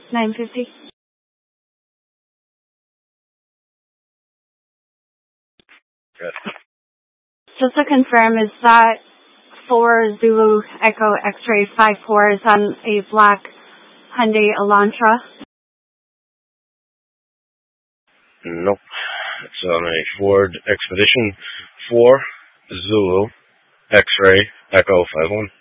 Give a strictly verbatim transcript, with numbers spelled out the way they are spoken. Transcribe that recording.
nine fifty. Good. Just to confirm, is that four Zulu Echo X-ray five four is on a black Hyundai Elantra? Nope. It's on a Ford Expedition four Zulu X-ray Echo five one.